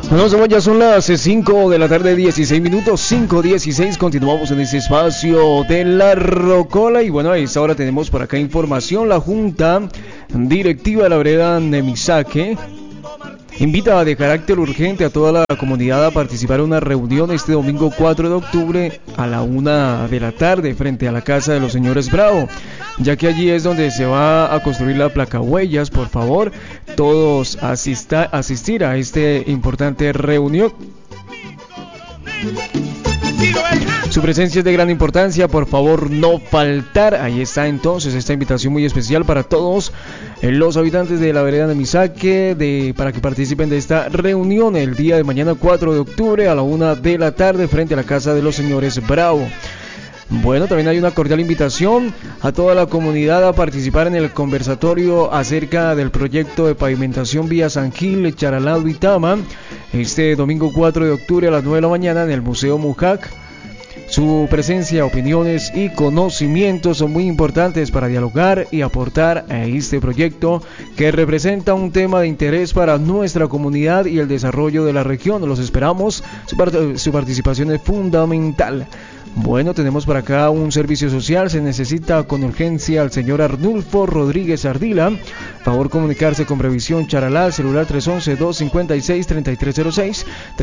Bueno, ya son las 5 de la tarde, 16 minutos, 5:16. Continuamos en este espacio de la Rocola. Y bueno, a esta hora tenemos por acá información. La Junta Directiva de la Vereda Nemisaque invita de carácter urgente a toda la comunidad a participar en una reunión este domingo 4 de octubre a la 1 de la tarde frente a la casa de los señores Bravo, ya que allí es donde se va a construir la placa huellas. Por favor, todos asistir a esta importante reunión. Su presencia es de gran importancia, por favor no faltar. Ahí está entonces esta invitación muy especial para todos los habitantes de la vereda Nemisaque para que participen de esta reunión el día de mañana 4 de octubre a la 1 de la tarde frente a la casa de los señores Bravo. Bueno, también hay una cordial invitación a toda la comunidad a participar en el conversatorio acerca del proyecto de pavimentación vía San Gil, Charalá, Duitama, este domingo 4 de octubre a las 9 de la mañana en el Museo Mujac. Su presencia, opiniones y conocimientos son muy importantes para dialogar y aportar a este proyecto que representa un tema de interés para nuestra comunidad y el desarrollo de la región. Los esperamos, su participación es fundamental. Bueno, tenemos por acá un servicio social. Se necesita con urgencia al señor Arnulfo Rodríguez Ardila. Favor comunicarse con Previsión Charalá, celular 311-256-3306,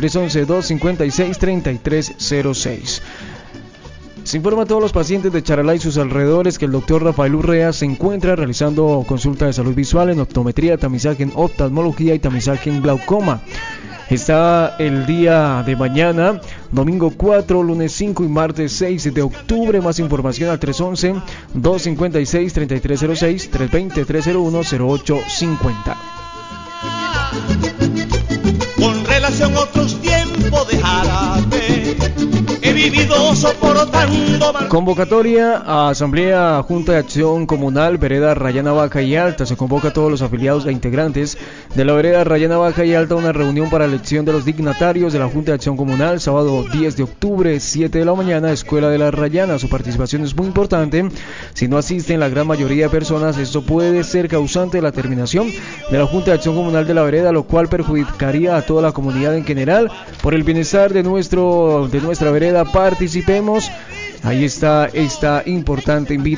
311-256-3306. Se informa a todos los pacientes de Charalá y sus alrededores que el doctor Rafael Urrea se encuentra realizando consulta de salud visual en optometría, tamizaje en oftalmología y tamizaje en glaucoma. Está el día de mañana, domingo 4, lunes 5 y martes 6 de octubre. Más información al 311-256-3306, 320-301-0850. Con relación a otros tiempos de jarabe, he vivido soportando mal. Convocatoria a Asamblea Junta de Acción Comunal Vereda Rayana Baja y Alta. Se convoca a todos los afiliados e integrantes de la Vereda Rayana Baja y Alta a una reunión para elección de los dignatarios de la Junta de Acción Comunal, sábado 10 de octubre, 7 de la mañana, Escuela de la Rayana. Su participación es muy importante. Si no asisten la gran mayoría de personas, esto puede ser causante de la terminación de la Junta de Acción Comunal de la Vereda, lo cual perjudicaría a toda la comunidad en general. Por el bienestar de nuestra vereda, participemos. Ahí está esta importante invitación.